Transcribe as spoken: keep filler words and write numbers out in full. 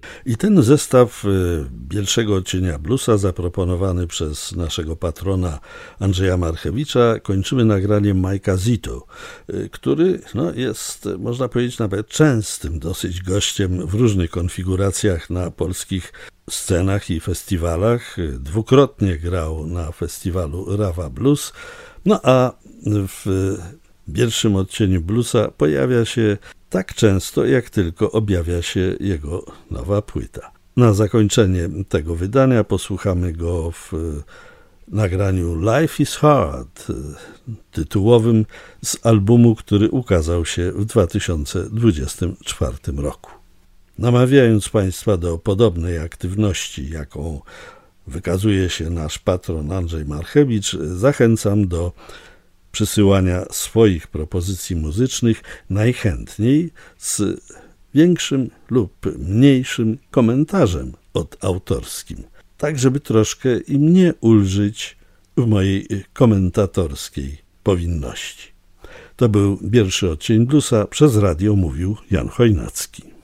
I ten zestaw pierwszego odcienia bluesa zaproponowany przez naszego patrona Andrzeja Marchewicza kończymy nagraniem Majka Zito, który no, jest, można powiedzieć, nawet częstym dosyć gościem w różnych konfiguracjach na polskich scenach i festiwalach. Dwukrotnie grał na festiwalu Rawa Blues, no a w pierwszym odcieniu bluesa pojawia się tak często, jak tylko objawia się jego nowa płyta. Na zakończenie tego wydania posłuchamy go w nagraniu Life is Hard, tytułowym z albumu, który ukazał się w dwa tysiące dwudziestym czwartym roku. Namawiając Państwa do podobnej aktywności, jaką wykazuje się nasz patron Andrzej Marchewicz, zachęcam do przysyłania swoich propozycji muzycznych, najchętniej z większym lub mniejszym komentarzem odautorskim, tak żeby troszkę i mnie ulżyć w mojej komentatorskiej powinności. To był pierwszy odcień bluesa, przez radio mówił Jan Chojnacki.